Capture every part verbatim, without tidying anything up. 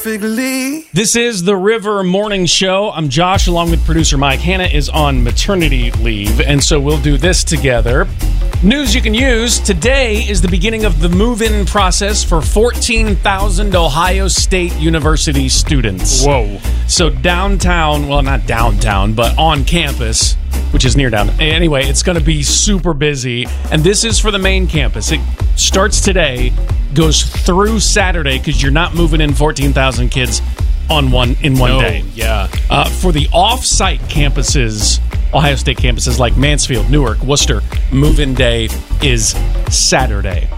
perfectly. This is the River Morning Show. I'm Josh, along with producer Mike. Hannah is on maternity leave, and so we'll do this together. News you can use. Today is the beginning of the move-in process for fourteen thousand Ohio State University students. Whoa. So downtown, well, not downtown, but on campus, which is near down. Anyway, it's going to be super busy, and this is for the main campus. It starts today, goes through Saturday, because you're not moving in fourteen thousand kids on one in one No, day. yeah. Uh, for the off-site campuses, Ohio State campuses like Mansfield, Newark, Worcester, move-in day is Saturday.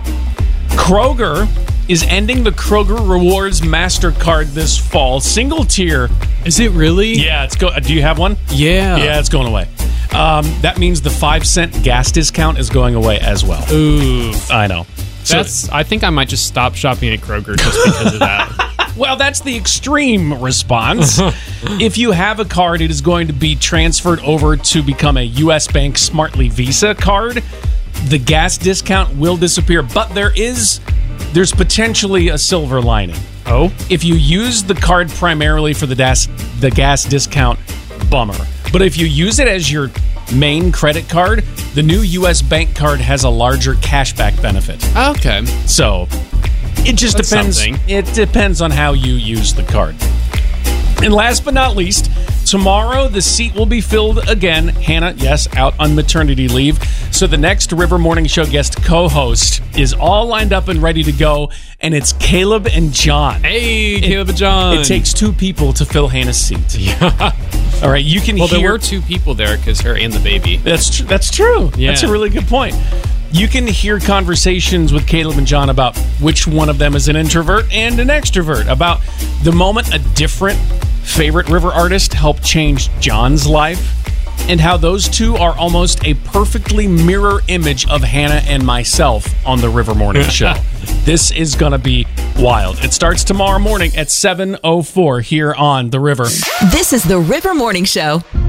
Kroger is ending the Kroger Rewards MasterCard this fall. Single tier. Is it really? Yeah, it's go. Do you have one? Yeah. Yeah, it's going away. Um, that means the five cent gas discount is going away as well. Ooh. I know. So, That's. I think I might just stop shopping at Kroger just because of that. well, that's the extreme response. If you have a card, it is going to be transferred over to become a U S Bank Smartly Visa card. The gas discount will disappear, but there is there's potentially a silver lining. Oh? If you use the card primarily for the gas the gas discount, bummer. But if you use it as your main credit card, the new U S Bank card has a larger cashback benefit. Okay. So it just That's depends. something. It depends on how you use the card. And last but not least, tomorrow the seat will be filled again. Hannah, yes, out on maternity leave. So the next River Morning Show guest co-host is all lined up and ready to go, and it's Caleb and John. Hey, Caleb and John. It takes two people to fill Hannah's seat. Yeah. All right, you can Well, hear. there were two people there because her and the baby. That's tr- that's true. Yeah. That's a really good point. You can hear conversations with Caleb and John about which one of them is an introvert and an extrovert, about the moment a different favorite River artist helped change John's life, and how those two are almost a perfectly mirror image of Hannah and myself on the River Morning Show. This is going to be wild. It starts tomorrow morning at seven oh four here on The River. This is the River Morning Show.